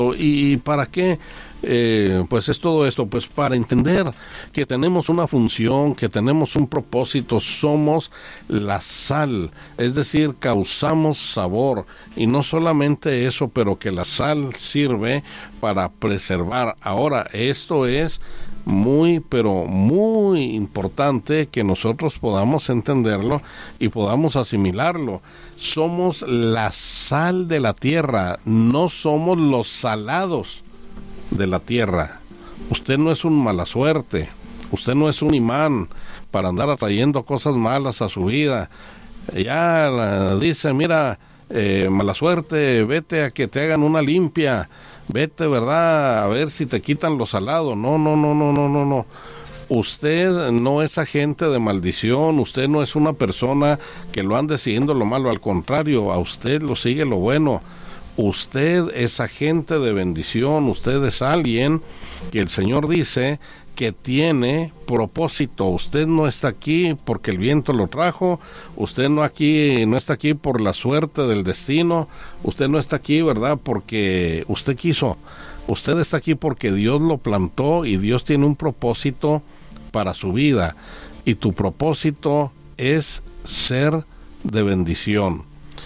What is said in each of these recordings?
¿Y para qué? Pues es todo esto, pues para entender que tenemos una función, que tenemos un propósito, somos la sal, es decir, causamos sabor, y no solamente eso, pero que la sal sirve para preservar. Ahora, esto es muy, pero muy importante que nosotros podamos entenderlo y podamos asimilarlo. Somos la sal de la tierra, no somos los salados de la tierra. Usted no es un mala suerte, usted no es un imán para andar atrayendo cosas malas a su vida. Ya dice, mira, mala suerte, vete a que te hagan una limpia, vete, ¿verdad?, a ver si te quitan lo salado. No. Usted no es agente de maldición, usted no es una persona que lo ande siguiendo lo malo, al contrario, a usted lo sigue lo bueno. Usted es agente de bendición, usted es alguien que el Señor dice que tiene propósito. Usted no está aquí porque el viento lo trajo, usted no está aquí por la suerte del destino, usted no está aquí, ¿verdad?, porque usted quiso. Usted está aquí porque Dios lo plantó y Dios tiene un propósito para su vida, y tu propósito es ser de bendición.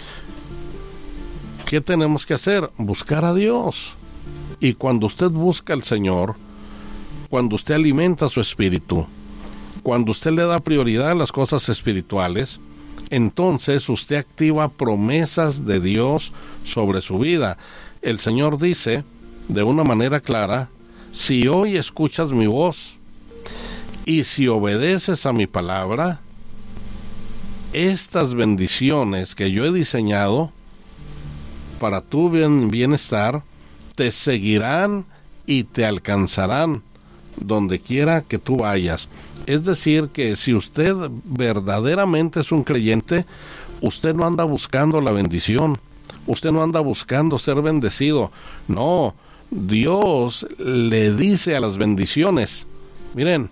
¿Qué tenemos que hacer? Buscar a Dios. Y cuando usted busca al Señor, cuando usted alimenta su espíritu, cuando usted le da prioridad a las cosas espirituales, entonces usted activa promesas de Dios sobre su vida. El Señor dice de una manera clara: si hoy escuchas mi voz y si obedeces a mi palabra, estas bendiciones que yo he diseñado para tu bienestar te seguirán y te alcanzarán donde quiera que tú vayas. Es decir, que si usted verdaderamente es un creyente, usted no anda buscando la bendición, usted no anda buscando ser bendecido. No, Dios le dice a las bendiciones: miren,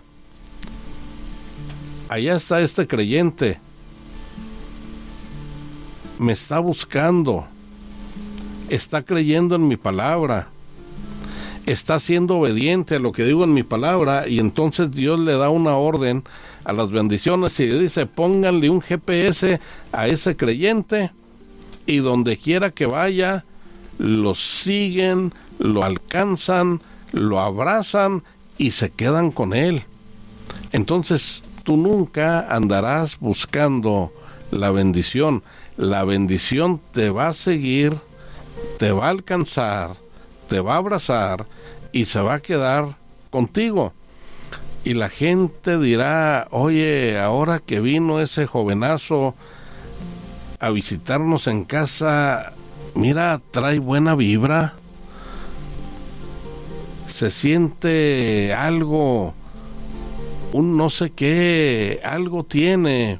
allá está este creyente, me está buscando, está creyendo en mi palabra, está siendo obediente a lo que digo en mi palabra. Y entonces Dios le da una orden a las bendiciones y le dice: pónganle un GPS a ese creyente, y donde quiera que vaya, lo siguen, lo alcanzan, lo abrazan y se quedan con él. Entonces tú nunca andarás buscando la bendición te va a seguir, te va a alcanzar, te va a abrazar y se va a quedar contigo. Y la gente dirá: oye, ahora que vino ese jovenazo a visitarnos en casa, mira, trae buena vibra, se siente algo, un no sé qué, algo tiene,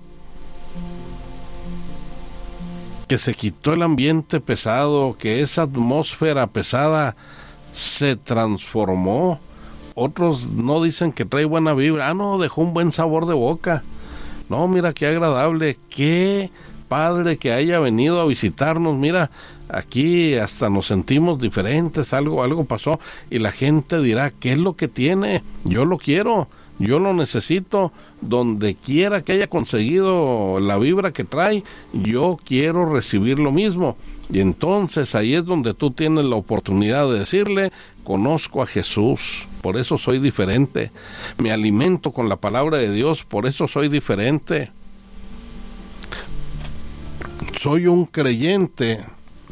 que se quitó el ambiente pesado, que esa atmósfera pesada se transformó. Otros no dicen que trae buena vibra, no, dejó un buen sabor de boca, no, mira qué agradable, qué padre que haya venido a visitarnos, mira, aquí hasta nos sentimos diferentes, algo pasó. Y la gente dirá: ¿qué es lo que tiene? Yo lo quiero, yo lo necesito. Donde quiera que haya conseguido la vibra que trae, yo quiero recibir lo mismo. Y entonces ahí es donde tú tienes la oportunidad de decirle: conozco a Jesús, por eso soy diferente. Me alimento con la palabra de Dios, por eso soy diferente. Soy un creyente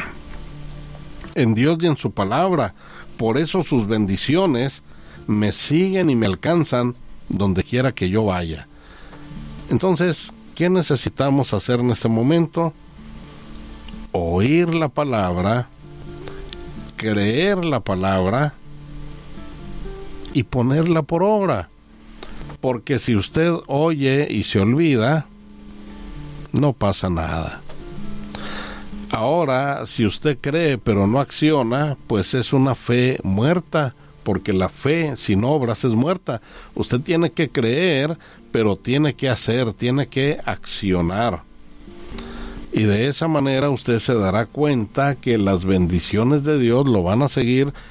en Dios y en su palabra, por eso sus bendiciones me siguen y me alcanzan donde quiera que yo vaya. Entonces, ¿qué necesitamos hacer en este momento? Oír la palabra, creer la palabra y ponerla por obra. Porque si usted oye y se olvida, no pasa nada. Ahora, si usted cree pero no acciona, pues es una fe muerta, porque la fe sin obras es muerta. Usted tiene que creer, pero tiene que hacer, tiene que accionar. y de esa manera usted se dará cuenta que las bendiciones de Dios lo van a seguir